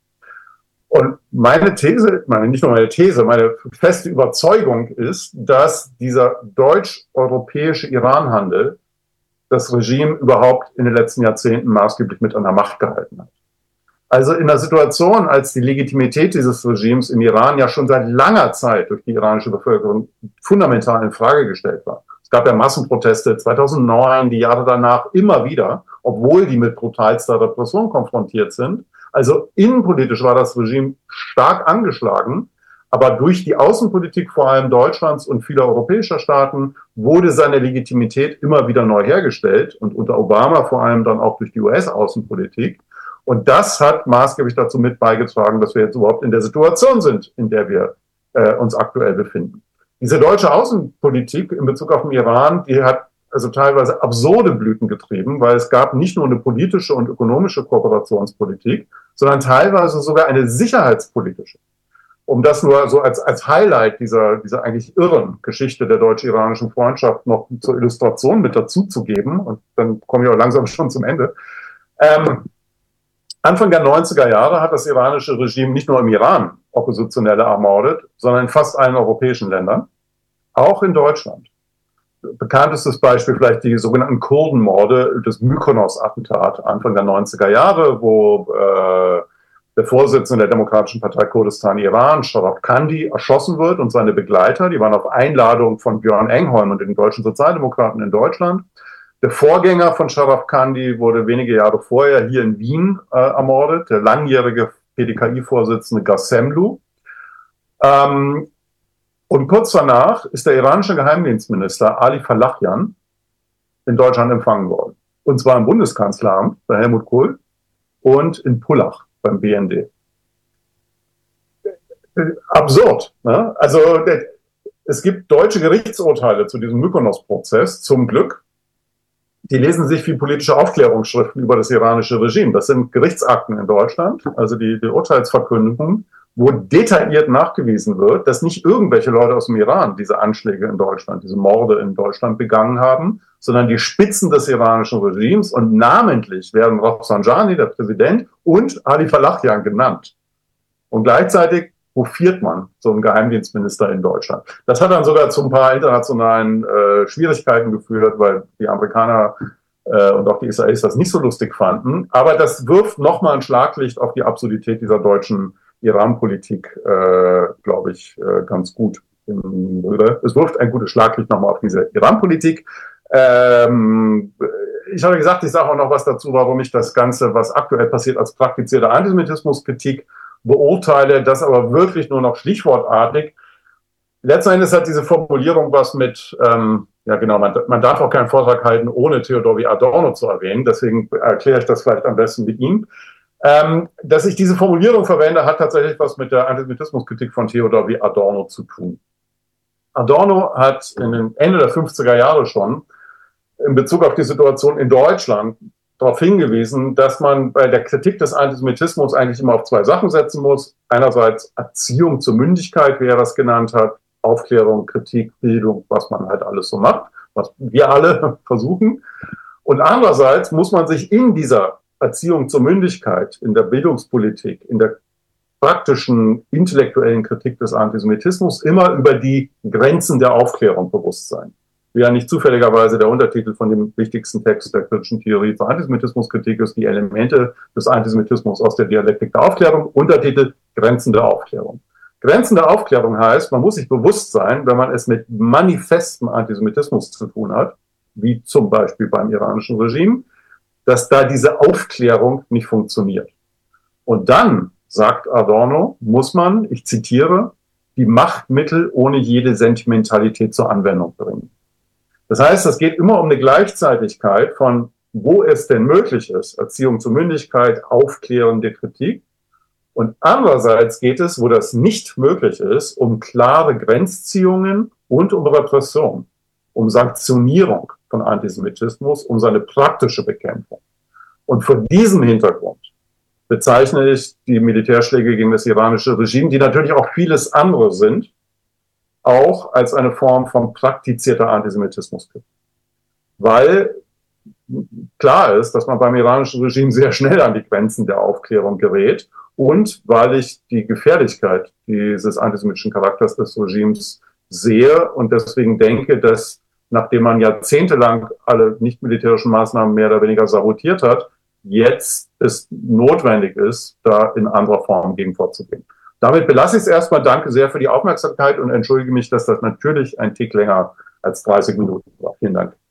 Und meine These, meine, nicht nur meine These, meine feste Überzeugung ist, dass dieser deutsch-europäische Iran-Handel das Regime überhaupt in den letzten Jahrzehnten maßgeblich mit an der Macht gehalten hat. Also in der Situation, als die Legitimität dieses Regimes im Iran ja schon seit langer Zeit durch die iranische Bevölkerung fundamental in Frage gestellt war. Es gab ja Massenproteste zweitausendneun, die Jahre danach immer wieder, obwohl die mit brutalster Repression konfrontiert sind. Also innenpolitisch war das Regime stark angeschlagen, aber durch die Außenpolitik vor allem Deutschlands und vieler europäischer Staaten wurde seine Legitimität immer wieder neu hergestellt und unter Obama vor allem dann auch durch die U S-Außenpolitik. Und das hat maßgeblich dazu mit beigetragen, dass wir jetzt überhaupt in der Situation sind, in der wir äh, uns aktuell befinden. Diese deutsche Außenpolitik in Bezug auf den Iran, die hat also teilweise absurde Blüten getrieben, weil es gab nicht nur eine politische und ökonomische Kooperationspolitik, sondern teilweise sogar eine sicherheitspolitische. Um das nur so als, als Highlight dieser, dieser eigentlich irren Geschichte der deutsch-iranischen Freundschaft noch zur Illustration mit dazu zu geben, und dann komme ich auch langsam schon zum Ende. Ähm, Anfang der neunziger Jahre hat das iranische Regime nicht nur im Iran Oppositionelle ermordet, sondern in fast allen europäischen Ländern, auch in Deutschland. Bekanntestes Beispiel vielleicht die sogenannten Kurdenmorde, das Mykonos-Attentat Anfang der neunziger Jahre, wo äh, der Vorsitzende der Demokratischen Partei Kurdistan Iran, Sharaf Kandi, erschossen wird und seine Begleiter. Die waren auf Einladung von Björn Engholm und den deutschen Sozialdemokraten in Deutschland. Der Vorgänger von Sharaf Kandi wurde wenige Jahre vorher hier in Wien äh, ermordet, der langjährige P D K I-Vorsitzende Gassemlu. Ähm, und kurz danach ist der iranische Geheimdienstminister Ali Falachian in Deutschland empfangen worden. Und zwar im Bundeskanzleramt bei Helmut Kohl und in Pullach beim B N D. Absurd. Ne? Also es gibt deutsche Gerichtsurteile zu diesem Mykonos-Prozess, zum Glück. Die lesen sich wie politische Aufklärungsschriften über das iranische Regime. Das sind Gerichtsakten in Deutschland, also die, die Urteilsverkündungen, wo detailliert nachgewiesen wird, dass nicht irgendwelche Leute aus dem Iran diese Anschläge in Deutschland, diese Morde in Deutschland begangen haben, sondern die Spitzen des iranischen Regimes, und namentlich werden Rafsanjani, der Präsident, und Ali Falachian genannt. Und gleichzeitig hofiert man so einen Geheimdienstminister in Deutschland. Das hat dann sogar zu ein paar internationalen äh, Schwierigkeiten geführt, weil die Amerikaner äh, und auch die Israelis das nicht so lustig fanden. Aber das wirft nochmal ein Schlaglicht auf die Absurdität dieser deutschen Iran-Politik, äh, glaube ich, äh, ganz gut. Es wirft ein gutes Schlaglicht nochmal auf diese Iran-Politik. Ähm, ich habe gesagt, ich sage auch noch was dazu, warum ich das Ganze, was aktuell passiert, als praktizierte Antisemitismuskritik beurteile, das aber wirklich nur noch stichwortartig. Letzten Endes hat diese Formulierung was mit, ähm, ja genau, man, man darf auch keinen Vortrag halten, ohne Theodor W. Adorno zu erwähnen, deswegen erkläre ich das vielleicht am besten mit ihm. Ähm, dass ich diese Formulierung verwende, hat tatsächlich was mit der Antisemitismuskritik von Theodor W. Adorno zu tun. Adorno hat in den Ende der fünfziger Jahre schon in Bezug auf die Situation in Deutschland darauf hingewiesen, dass man bei der Kritik des Antisemitismus eigentlich immer auf zwei Sachen setzen muss. Einerseits Erziehung zur Mündigkeit, wie er das genannt hat, Aufklärung, Kritik, Bildung, was man halt alles so macht, was wir alle versuchen. Und andererseits muss man sich in dieser Erziehung zur Mündigkeit, in der Bildungspolitik, in der praktischen intellektuellen Kritik des Antisemitismus immer über die Grenzen der Aufklärung bewusst sein. Wie ja nicht zufälligerweise der Untertitel von dem wichtigsten Text der kritischen Theorie zur Antisemitismuskritik ist, die Elemente des Antisemitismus aus der Dialektik der Aufklärung, Untertitel Grenzen der Aufklärung. Grenzen der Aufklärung heißt, man muss sich bewusst sein, wenn man es mit manifestem Antisemitismus zu tun hat, wie zum Beispiel beim iranischen Regime, dass da diese Aufklärung nicht funktioniert. Und dann, sagt Adorno, muss man, ich zitiere, die Machtmittel ohne jede Sentimentalität zur Anwendung bringen. Das heißt, es geht immer um eine Gleichzeitigkeit von, wo es denn möglich ist, Erziehung zur Mündigkeit, aufklärende Kritik. Und andererseits geht es, wo das nicht möglich ist, um klare Grenzziehungen und um Repression, um Sanktionierung von Antisemitismus, um seine praktische Bekämpfung. Und vor diesem Hintergrund bezeichne ich die Militärschläge gegen das iranische Regime, die natürlich auch vieles andere sind, auch als eine Form von praktizierter Antisemitismus gibt. Weil klar ist, dass man beim iranischen Regime sehr schnell an die Grenzen der Aufklärung gerät und weil ich die Gefährlichkeit dieses antisemitischen Charakters des Regimes sehe und deswegen denke, dass nachdem man jahrzehntelang alle nicht-militärischen Maßnahmen mehr oder weniger sabotiert hat, jetzt es notwendig ist, da in anderer Form gegen vorzugehen. Damit belasse ich es erstmal. Danke sehr für die Aufmerksamkeit und entschuldige mich, dass das natürlich ein Tick länger als dreißig Minuten war. Vielen Dank.